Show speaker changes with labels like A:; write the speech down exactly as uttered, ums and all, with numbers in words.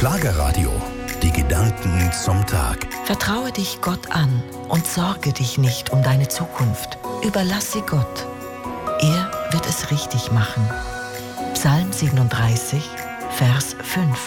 A: Schlagerradio. Die Gedanken zum Tag.
B: Vertraue dich Gott an und sorge dich nicht um deine Zukunft. Überlasse Gott. Er wird es richtig machen. Psalm siebenunddreißig, Vers fünf.